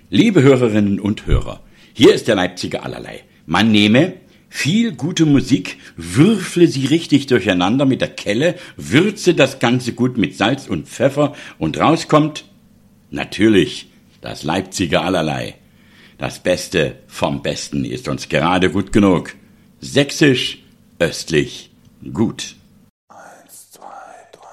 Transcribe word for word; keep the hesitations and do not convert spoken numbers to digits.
Liebe Hörerinnen und Hörer, hier ist der Leipziger Allerlei. Man nehme viel gute Musik, würfle sie richtig durcheinander mit der Kelle, würze das Ganze gut mit Salz und Pfeffer und rauskommt natürlich das Leipziger Allerlei. Das Beste vom Besten ist uns gerade gut genug. Sächsisch, östlich, gut.